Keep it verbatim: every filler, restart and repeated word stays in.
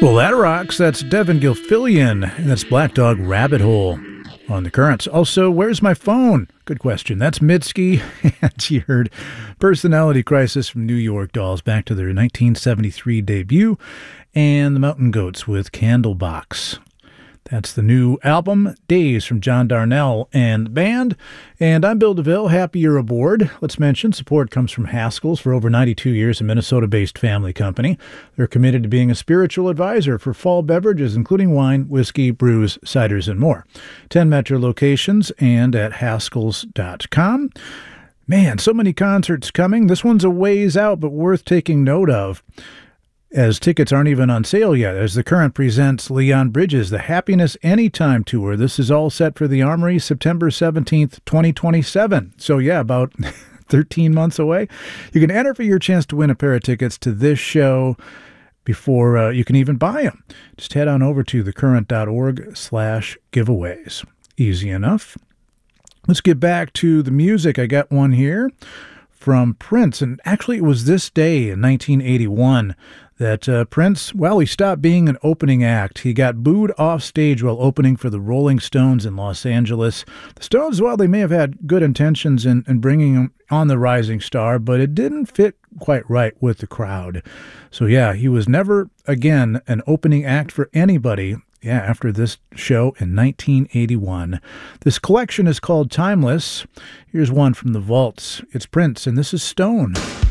Well, that rocks. That's Devin Gilfillian. And that's Black Dog Rabbit Hole on the Currents. Also, where's my phone? Good question. That's Mitski. And you heard Personality Crisis from New York Dolls back to their nineteen seventy-three debut. And the Mountain Goats with Candlebox. That's the new album, Days, from John Darnell and the band. And I'm Bill DeVille. Happy you're aboard. Let's mention support comes from Haskell's. For over ninety-two years, a Minnesota-based family company. They're committed to being a spiritual advisor for fall beverages, including wine, whiskey, brews, ciders, and more. ten Metro locations and at haskells dot com. Man, so many concerts coming. This one's a ways out, but worth taking note of, as tickets aren't even on sale yet, as the Current presents Leon Bridges, the Happiness Anytime Tour. This is all set for the Armory, September seventeenth, twenty twenty-seven. So yeah, about thirteen months away. You can enter for your chance to win a pair of tickets to this show before uh, you can even buy them. Just head on over to thecurrent.org slash giveaways. Easy enough. Let's get back to the music. I got one here from Prince, and actually it was this day in nineteen eighty-one that uh, Prince, well, he stopped being an opening act. He got booed off stage while opening for the Rolling Stones in Los Angeles. The Stones, well, they may have had good intentions in, in bringing him on the rising star, but it didn't fit quite right with the crowd. So yeah, he was never again an opening act for anybody. Yeah, after this show in nineteen eighty-one. This collection is called Timeless. Here's one from the Vaults. It's Prince, and this is Stone.